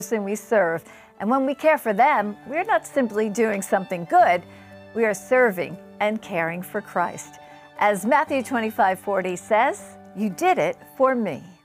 person we serve. And when we care for them, we're not simply doing something good, we are serving and caring for Christ. As Matthew 25:40 says, "You did it for me."